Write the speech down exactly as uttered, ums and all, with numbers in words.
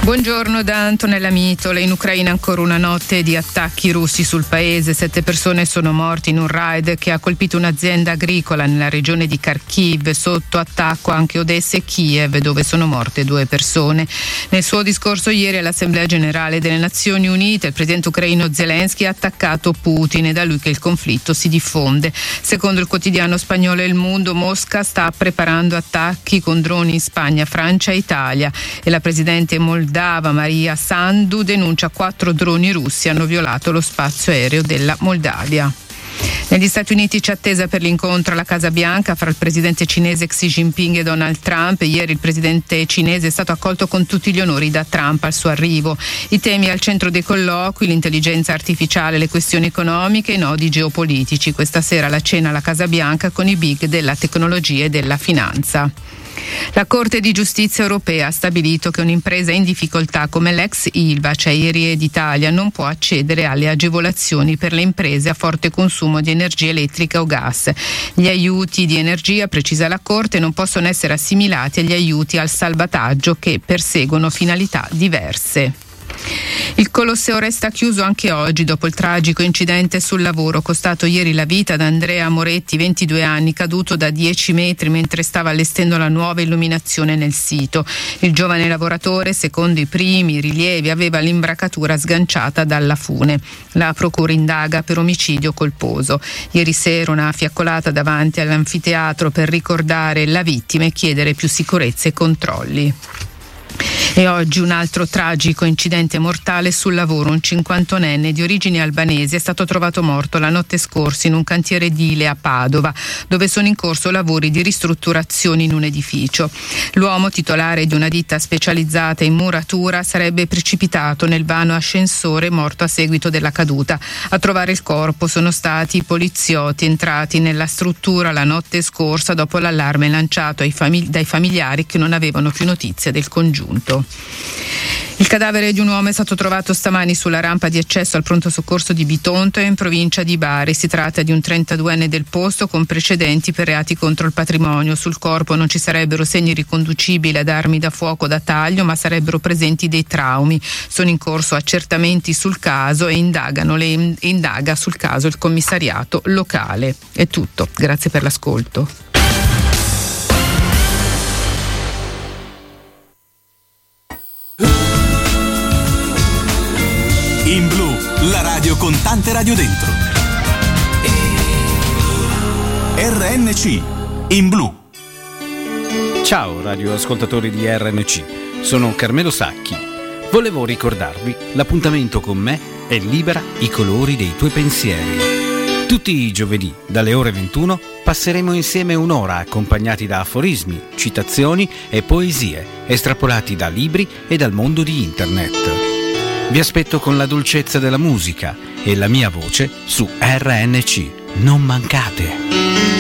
Buongiorno da Antonella Mitola. In Ucraina ancora una notte di attacchi russi sul paese. Sette persone sono morte in un raid che ha colpito un'azienda agricola nella regione di Kharkiv. Sotto attacco anche Odessa e Kiev, dove sono morte due persone. Nel suo discorso ieri all'Assemblea Generale delle Nazioni Unite, il presidente ucraino Zelensky ha attaccato Putin. È da lui che il conflitto si diffonde. Secondo il quotidiano spagnolo El Mundo, Mosca sta preparando attacchi con droni in Spagna, Francia e Italia. E la presidente moldava Maria Sandu denuncia quattro droni russi hanno violato lo spazio aereo della Moldavia. Negli Stati Uniti c'è attesa per l'incontro alla Casa Bianca fra il presidente cinese Xi Jinping e Donald Trump. Ieri il presidente cinese è stato accolto con tutti gli onori da Trump al suo arrivo. I temi al centro dei colloqui: l'intelligenza artificiale, le questioni economiche e i nodi geopolitici. Questa sera la cena alla Casa Bianca con i big della tecnologia e della finanza. La Corte di Giustizia europea ha stabilito che un'impresa in difficoltà come l'ex Ilva, Acciaierie d'Italia, non può accedere alle agevolazioni per le imprese a forte consumo di energia elettrica o gas. Gli aiuti di energia, precisa la Corte, non possono essere assimilati agli aiuti al salvataggio che perseguono finalità diverse. Il Colosseo resta chiuso anche oggi dopo il tragico incidente sul lavoro costato ieri la vita ad Andrea Moretti, ventidue anni, caduto da dieci metri mentre stava allestendo la nuova illuminazione nel sito. Il giovane lavoratore, secondo i primi rilievi, aveva l'imbracatura sganciata dalla fune. La procura indaga per omicidio colposo. Ieri sera una fiaccolata davanti all'anfiteatro per ricordare la vittima e chiedere più sicurezza e controlli. E oggi un altro tragico incidente mortale sul lavoro. Un cinquantunenne di origini albanesi è stato trovato morto la notte scorsa in un cantiere edile a Padova, dove sono in corso lavori di ristrutturazione in un edificio. L'uomo, titolare di una ditta specializzata in muratura, sarebbe precipitato nel vano ascensore, morto a seguito della caduta. A trovare il corpo sono stati i poliziotti entrati nella struttura la notte scorsa dopo l'allarme lanciato ai famig- dai familiari che non avevano più notizia del congiunto. Il cadavere di un uomo è stato trovato stamani sulla rampa di accesso al pronto soccorso di Bitonto in provincia di Bari. Si tratta di un trentaduenne del posto con precedenti per reati contro il patrimonio. Sul corpo non ci sarebbero segni riconducibili ad armi da fuoco o da taglio, ma sarebbero presenti dei traumi. Sono in corso accertamenti sul caso e indagano le, indaga sul caso il commissariato locale. È tutto, grazie per l'ascolto. In Blu, la radio con tante radio dentro. R N C, in Blu. Ciao radioascoltatori di R N C, sono Carmelo Sacchi. Volevo ricordarvi, l'appuntamento con me è Libera i colori dei tuoi pensieri. Tutti i giovedì, dalle ore ventuno, passeremo insieme un'ora accompagnati da aforismi, citazioni e poesie, estrapolati da libri e dal mondo di internet. Vi aspetto con la dolcezza della musica e la mia voce su R N C. Non mancate!